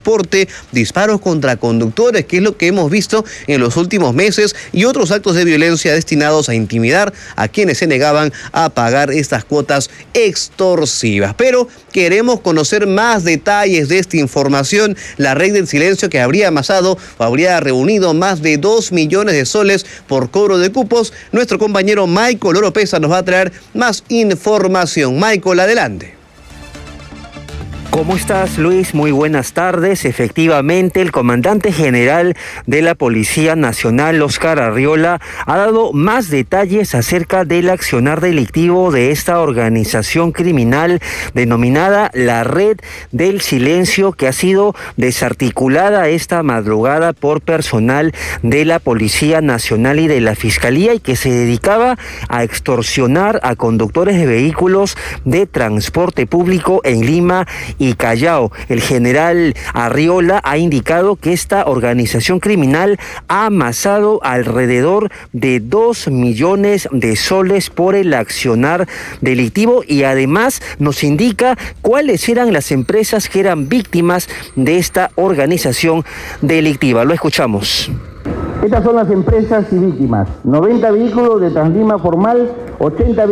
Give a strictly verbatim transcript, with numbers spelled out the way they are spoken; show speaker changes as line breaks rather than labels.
transporte, disparos contra conductores, que es lo que hemos visto en los últimos meses, y otros actos de violencia destinados a intimidar a quienes se negaban a pagar estas cuotas extorsivas. Pero queremos conocer más detalles de esta información. La red del silencio, que habría amasado o habría reunido más de dos millones de soles por cobro de cupos. Nuestro compañero Michael Oropesa nos va a traer más información. Michael, adelante.
¿Cómo estás, Luis? Muy buenas tardes. Efectivamente, el comandante general de la Policía Nacional, Óscar Arriola, ha dado más detalles acerca del accionar delictivo de esta organización criminal denominada la Red del Silencio, que ha sido desarticulada esta madrugada por personal de la Policía Nacional y de la Fiscalía, y que se dedicaba a extorsionar a conductores de vehículos de transporte público en Lima y Callao. El general Arriola ha indicado que esta organización criminal ha amasado alrededor de dos millones de soles por el accionar delictivo, y además nos indica cuáles eran las empresas que eran víctimas de esta organización delictiva. Lo escuchamos.
Estas son las empresas y víctimas: noventa vehículos de Translima Formal, ochenta